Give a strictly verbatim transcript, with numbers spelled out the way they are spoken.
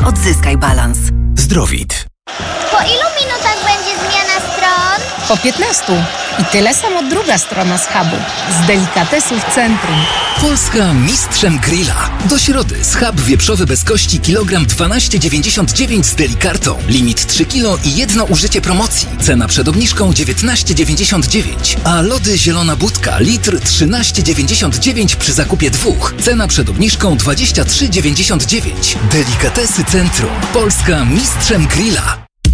Odzyskaj balans. Zdrowit. Po ilu minutach będzie zmiana stron? Po piętnastu. I tyle samo druga strona z hubu. Z delikatesów centrum. Polska mistrzem grilla. Do środy schab wieprzowy bez kości kilogram dwanaście dziewięćdziesiąt dziewięć z delikartą. Limit trzy kilo i jedno użycie promocji. Cena przed obniżką dziewiętnaście dziewięćdziesiąt dziewięć. A lody zielona budka litr trzynaście dziewięćdziesiąt dziewięć przy zakupie dwóch. Cena przed obniżką dwadzieścia trzy dziewięćdziesiąt dziewięć. Delikatesy centrum. Polska mistrzem grilla.